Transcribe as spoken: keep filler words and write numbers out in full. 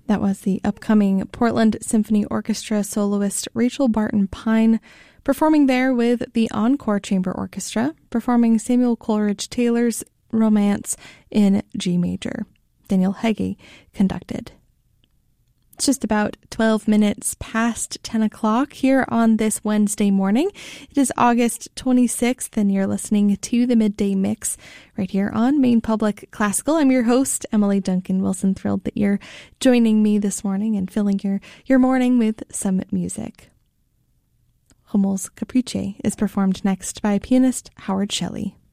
That was the upcoming Portland Symphony Orchestra soloist Rachel Barton Pine, performing there with the Encore Chamber Orchestra, performing Samuel Coleridge Taylor's Romance in G major. Daniel Hege conducted. It's just about twelve minutes past ten o'clock here on this Wednesday morning. It is August twenty-sixth, and you're listening to the Midday Mix right here on Maine Public Classical. I'm your host, Emily Duncan Wilson. Thrilled that you're joining me this morning and filling your, your morning with some music. Hummel's Caprice is performed next by pianist Howard Shelley.